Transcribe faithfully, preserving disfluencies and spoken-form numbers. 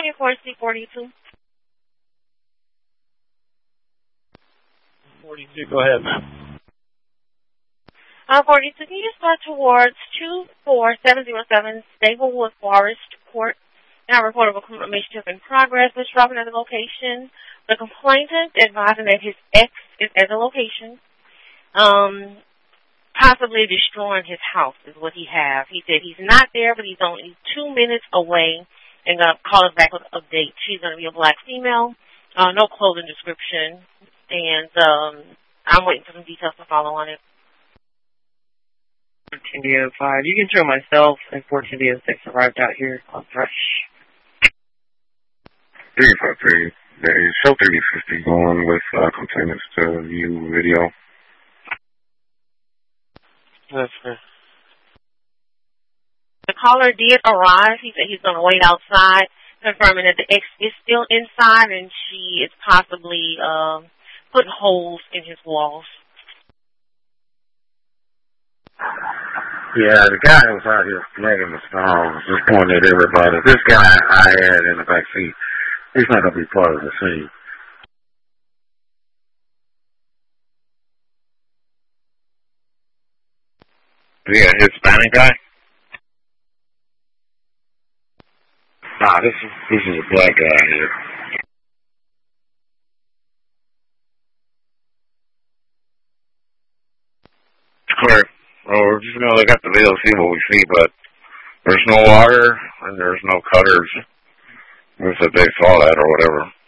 Union four C forty-two. forty-two, go ahead, ma'am. Uh, forty-two, can you start towards two four seven zero seven Staplewood Forest Court? Now, report of a criminal mischief in progress. Mister Robin at the location. The complainant advising that his ex is at the location, um, possibly destroying his house is what he has. He said he's not there, but he's only two minutes away, and going to call us back with an update. She's going to be a black female, uh, no clothing description, and um, I'm waiting for some details to follow on it. fourteen D O five. You can show myself and fourteen D O six arrived out here on Fresh. three five three. They show thirty fifty going with uh, complainants to view video. That's fair. The caller did arrive. He said he's going to wait outside, confirming that the ex is still inside and she is possibly um, putting holes in his walls. Yeah, the guy who was out here flagging the stones just pointing at everybody. This guy I had in the back seat, he's not going to be part of the scene. Yeah, Hispanic guy? Nah, this is, this is a black guy here. Clear. Well, we're just going to look at the video, see what we see, but there's no water and there's no cutters. They said they saw that or whatever.